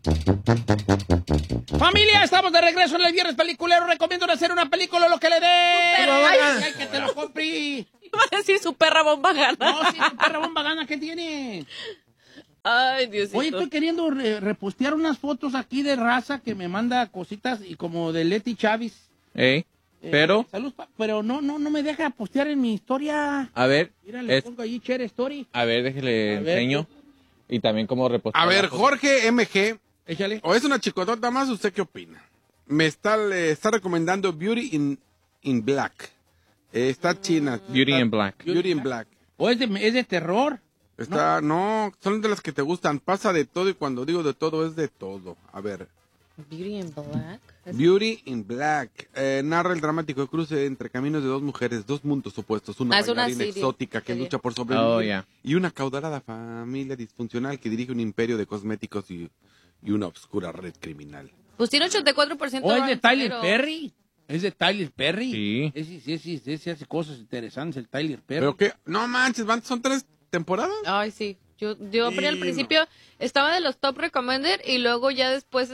Familia, estamos de regreso en el viernes peliculero. Recomiendo hacer una película lo que le dé. Ay, que te lo compre. Iba a decir su perra bomba gana. No, sí, su perra bomba gana. ¿Qué tiene? Ay, Diosito. Oye, estoy queriendo repostear unas fotos aquí de raza que me manda cositas y como de Leti Chávez. Pero... Salud, pero no me deja postear en mi historia. A ver. Mira, le pongo ahí Share Story. A ver, déjele enseño. Y también cómo repostar. A ver, Jorge MG. Échale. ¿O es una chicotota más? ¿Usted qué opina? Me está recomendando Beauty in Black. Está china. Beauty in Black. Beauty in Black. ¿O es de terror? No, son de las que te gustan. Pasa de todo y cuando digo de todo es de todo. A ver. Beauty in Black. Beauty in Black. Narra el dramático cruce entre caminos de dos mujeres, dos mundos opuestos. Una bailarina exótica que lucha por sobrevivir y una caudalada familia disfuncional que dirige un imperio de cosméticos y una oscura red criminal. Pues tiene 84%. ¿O es de Tyler Perry? ¿Es de Tyler Perry? Sí. Ese hace cosas interesantes, el Tyler Perry. ¿Pero qué? No manches, son 3 temporadas. Ay, sí. Yo al principio estaba de los top recommended y luego ya después,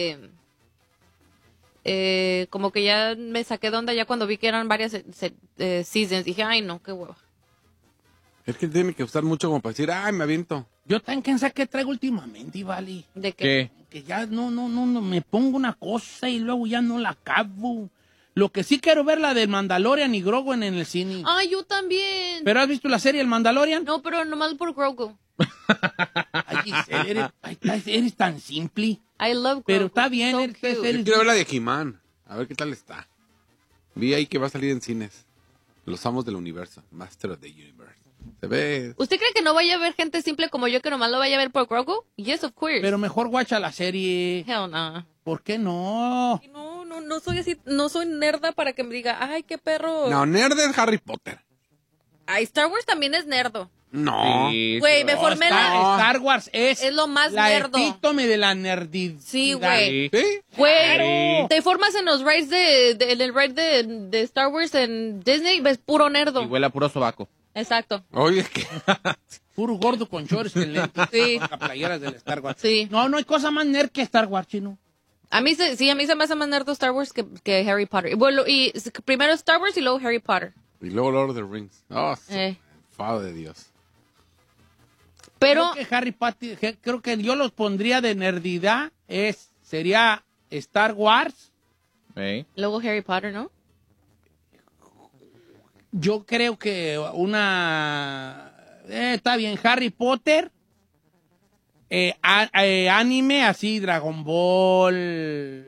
como que ya me saqué de onda ya cuando vi que eran varias seasons. Dije, ay, no, qué hueva. Es que tiene que usar mucho como para decir, ay, me aviento. Yo también, ¿quién sabe qué traigo últimamente, Vali? ¿De qué? Que ya no, me pongo una cosa y luego ya no la acabo. Lo que sí quiero ver la del Mandalorian y Grogu en el cine. Ay, yo también. ¿Pero has visto la serie El Mandalorian? No, pero nomás por Grogu. Ay, Giselle, eres tan simple. I love Grogu. Pero está bien. So eres Yo quiero ver la de He-Man. A ver qué tal está. Vi ahí que va a salir en cines. Los amos del universo. Master of the Universe. Se ve. ¿Usted cree que no vaya a haber gente simple como yo que nomás lo vaya a ver por Grogu? Yes, of course. Pero mejor guacha la serie. Hell no. ¿Por qué no? No soy así, no soy nerda para que me diga, ay, qué perro. No, nerd es Harry Potter. Ay, Star Wars también es nerdo. No. Güey, me formé Star Wars es lo más la nerdo. epítome de la nerdidad. Sí, güey. ¿Sí? Güey, Claro. te formas en los rides en el ride de Star Wars en Disney, ves puro nerdo. Y huele a puro sobaco. Exacto. Oye, es que. Puro gordo con shorts y lentes. Sí. Con las playeras del Star Wars. Sí. No hay cosa más nerd que Star Wars, chino. A mí se me hace más nerdo Star Wars que Harry Potter. Bueno, y primero Star Wars y luego Harry Potter. Y luego Lord of the Rings. Oh, fado de Dios. Pero Creo que Harry Potter, creo que yo los pondría de nerdidad. Sería Star Wars. luego Harry Potter, ¿no? Yo creo que está bien, Harry Potter, anime, así, Dragon Ball,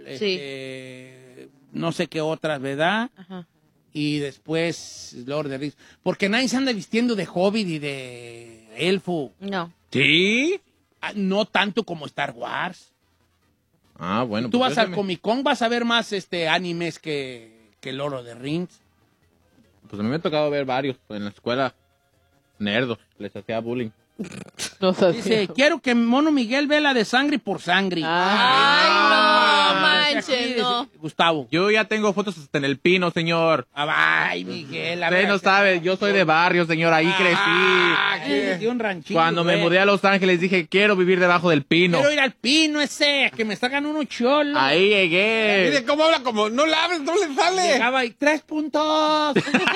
no sé qué otras, ¿verdad? Ajá. Y después Lord of the Rings. Porque nadie se anda vistiendo de hobbit y de elfo. No. ¿Sí? No tanto como Star Wars. Ah, bueno. Tú pues vas al Comic Con, vas a ver más animes que Lord of the Rings. Pues a mí me ha tocado ver varios en la escuela. Nerdos. Les hacía bullying. Dice, quiero que Mono Miguel vea la de Sangre por Sangre. Ay, no manches, no. Gustavo. Yo ya tengo fotos hasta en el Pino, señor. Ay, Miguel. Usted no sabe, yo soy de barrio, señor. Ahí crecí. De un ranchito. Cuando me mudé a Los Ángeles dije, quiero vivir debajo del Pino. Quiero ir al Pino ese, que me sacan unos cholos. Ahí llegué. Mire cómo habla, como no la abres, no le sale. Llegaba y 3 puntos.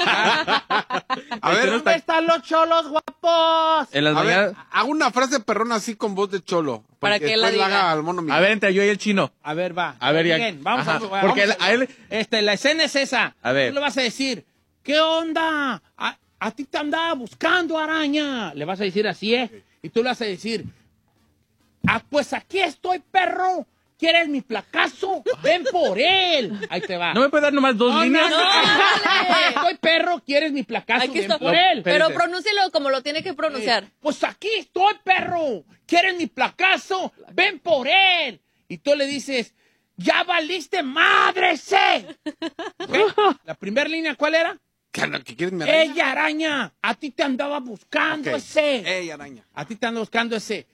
A ver, ¿Dónde están los cholos guapos? En las a ver, mañanas. hago una frase perrona así con voz de cholo. Para que la después diga. haga al mono Miguel. A ver, entre yo y el chino. A ver, va. A ver, ya. Bien, vamos Ajá, a porque vamos a él- la escena es esa. A ver. Tú le vas a decir, ¿qué onda? A ti te andaba buscando, araña. Le vas a decir así, ¿eh? Y tú le vas a decir, pues aquí estoy, perro. ¿Quieres mi placazo? Ven por él. Ahí te va. ¿No me puede dar nomás dos líneas? Aquí estoy, perro. ¿Quieres mi placazo? Aquí Ven está. por él. Pero Espérate. pronúncialo como lo tiene que pronunciar. Pues aquí estoy, perro. ¿Quieres mi placazo? Ven por él. Y tú le dices, ¡ya valiste madre, sé! La primera línea, ¿cuál era? ¿Qué quieres, mi araña? ¡Ella, araña! A ti te andaba buscando Ok. ese. Ey, araña. A ti te andaba buscando ese.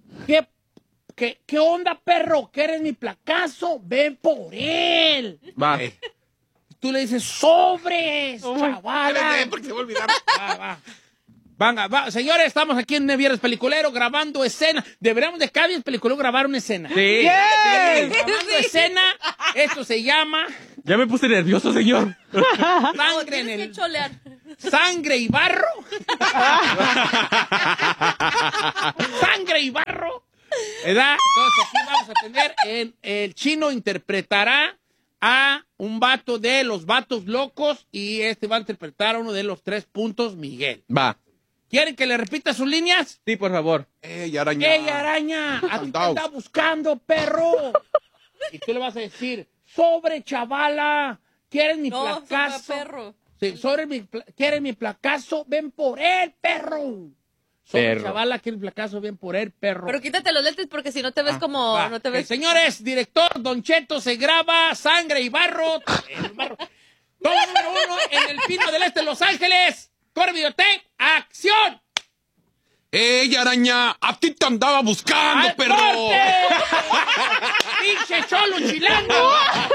¿Qué onda, perro? ¿Quieres mi placazo? Ven por él. Va. Tú le dices, sobres, chavala. Espérate, porque se va a olvidar. Va. Señores, estamos aquí en Viernes Peliculero grabando escena. Deberíamos de cada Viernes Peliculero grabar una escena. Sí. Grabando escena. Esto se llama... Ya me puse nervioso, señor. Sangre en el... Sangre y barro. Sangre y barro. ¿Verdad? Entonces aquí vamos a tener... El chino interpretará a un vato de los vatos locos y va a interpretar a uno de los 3 puntos, Miguel. Va. ¿Quieren que le repita sus líneas? Sí, por favor. ¡Ey, araña! ¡Ey, araña! A ti te anda buscando, perro. Y tú le vas a decir, sobre, chavala, ¿quieres mi placazo? Sobre, perro. Sí, ¿quieres mi placazo? Ven por él, perro. Sobre, chavala, ¿quieres mi placazo? Ven por él, perro. Pero quítate los lentes porque si no te ves no te ves. Señores, director Don Cheto se graba Sangre y Barro. Todo número 1 en el Pino del Este de Los Ángeles. Corre videotape, acción. ¡Ey, araña! ¡A ti te andaba buscando, perro! ¡Pinche cholo chilango!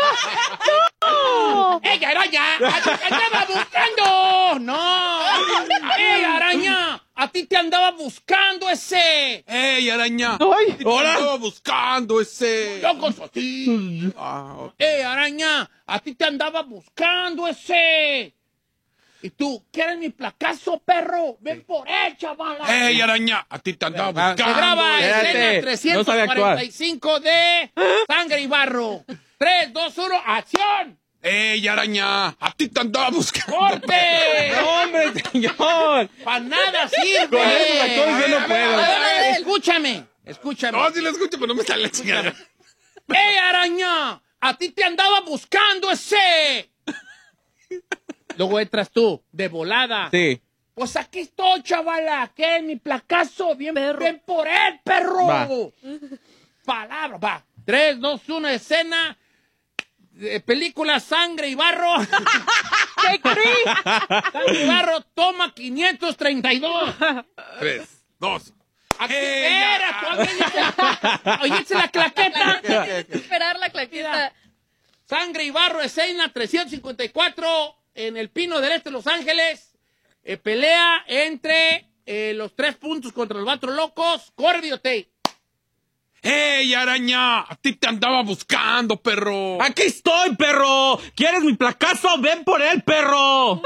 ¡No! ¡Ey, araña! ¡A ti te andaba buscando! ¡No! ¡Ey, araña! ¡A ti te andaba buscando ese! ¡Ey, araña! ¡Ay! ¡Te andaba buscando ese! ¡Yo con ti! ¡Ey, araña! ¡A ti te andaba buscando ese! Y tú, ¿quieres mi placazo, perro? Ven por él, chavala. ¡Ey, araña! A ti te andaba buscando. Se graba escena 345 no de Sangre y Barro. 3, 2, 1, ¡acción! ¡Ey, araña! A ti te andaba buscando. ¡Corte! ¡No, hombre, señor! ¡Para nada sirve! Con esos actores yo no puedo. Escúchame. No, sí lo escucho, pero no me sale la chingada. ¡Ey, araña! A ti te andaba buscando ese. Luego entras tú, de volada. Sí. Pues aquí estoy, chavala. ¿Qué es mi placazo? Bien por él, perro. Va. Palabra, va. 3, 2, 1, escena. Película Sangre y Barro. ¿Qué crees? Sangre y Barro, toma 532. 3, 2. Espera, oíste la claqueta. Esperar la claqueta. Sangre y Barro, escena 354 en el Pino del Este de Los Ángeles. Pelea entre los 3 puntos contra los vatos locos. Corre videotape. ¡Ey, araña! A ti te andaba buscando, perro. ¡Aquí estoy, perro! ¿Quieres mi placazo? ¡Ven por él, perro!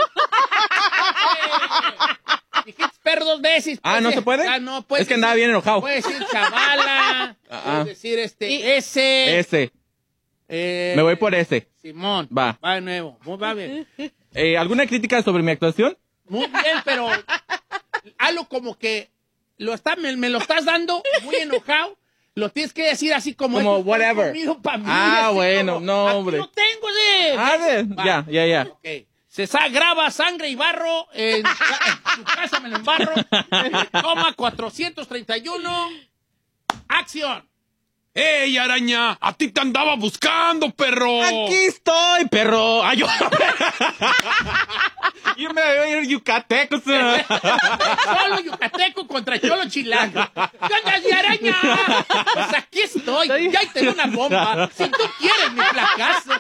Dijiste perro 2 veces. ¿no se puede? Ah, no, puedes es que andaba bien enojado. Puedes decir chavala. Puedes decir ese. Ese. Me voy por ese. Simón. Va. Va de nuevo. Va bien. ¿Alguna crítica sobre mi actuación? Muy bien, pero algo como que me lo estás dando muy enojado. Lo tienes que decir así como whatever. Bueno, no, hombre. No tengo de. Ya. Okay. Se graba Sangre y Barro en tu casa, me lo embarro. Toma 431. Acción. ¡Ey, araña! ¡A ti te andaba buscando, perro! ¡Aquí estoy, perro! ¡Ay, yo me voy a ir yucateco. Cholo yucateco contra cholo chilango. ¿Qué andas de araña? Pues aquí estoy. Ya tengo una bomba. Si tú quieres mi placazo.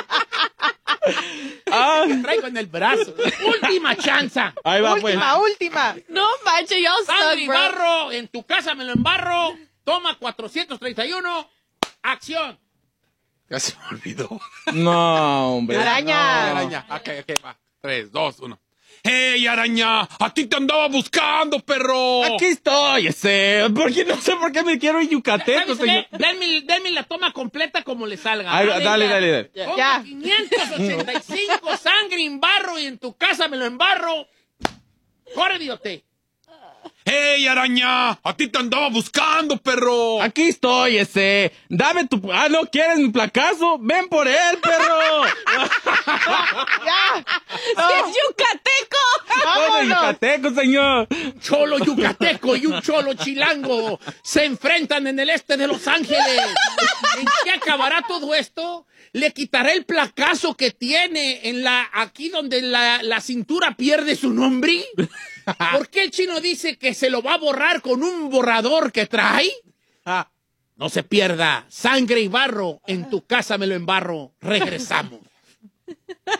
Te traigo en el brazo. Última chanza. Ahí va, Última. No manches, yo Sangre y Barro, en tu casa me lo embarro. Toma 431. Acción. Ya se me olvidó. No, hombre. Araña. Araña. Ok, va. 3, 2, 1. ¡Ey, araña! ¡A ti te andaba buscando, perro! Aquí estoy, porque no sé por qué me quiero ir yucateco, señor. Denme la toma completa como le salga. Dale. Toma 585 Sangre y Barro y en tu casa me lo embarro. Corre, idiote. ¡Ey, araña! ¡A ti te andaba buscando, perro! Aquí estoy, Dame tu... ¿no quieres mi placazo? ¡Ven por él, perro! ¡Ya! ¡Es yucateco! ¡Todo yucateco, señor! Cholo yucateco y un cholo chilango se enfrentan en el este de Los Ángeles. ¿En qué acabará todo esto? Le quitaré el placazo que tiene aquí donde la cintura pierde su nombre. ¿Por qué el chino dice que se lo va a borrar con un borrador que trae? No se pierda. Sangre y Barro, en tu casa me lo embarro. Regresamos.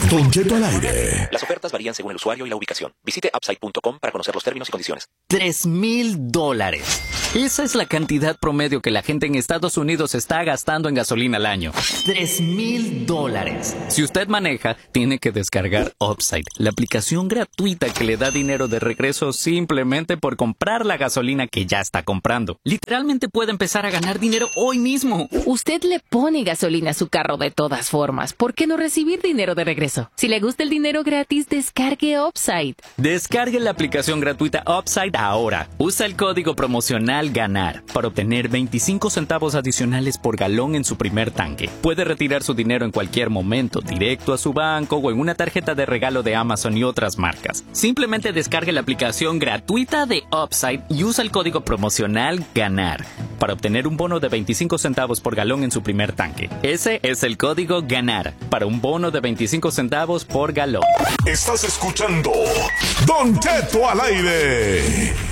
Don Cheto al aire. Las ofertas varían según el usuario y la ubicación. Visite upside.com para conocer los términos y condiciones. $3,000. Esa es la cantidad promedio que la gente en Estados Unidos está gastando en gasolina al año. $3,000. Si usted maneja, tiene que descargar Upside, la aplicación gratuita que le da dinero de regreso simplemente por comprar la gasolina que ya está comprando. Literalmente puede empezar a ganar dinero hoy mismo. Usted le pone gasolina a su carro de todas formas. ¿Por qué no recibir dinero de regreso? Si le gusta el dinero gratis, descargue Upside. Descargue la aplicación gratuita Upside ahora. Usa el código promocional GANAR para obtener 25 centavos adicionales por galón en su primer tanque. Puede retirar su dinero en cualquier momento, directo a su banco o en una tarjeta de regalo de Amazon y otras marcas. Simplemente descargue la aplicación gratuita de Upside y usa el código promocional GANAR para obtener un bono de 25 centavos por galón en su primer tanque. Ese es el código GANAR para un bono de 25 centavos por galón. Estás escuchando Don Cheto al aire.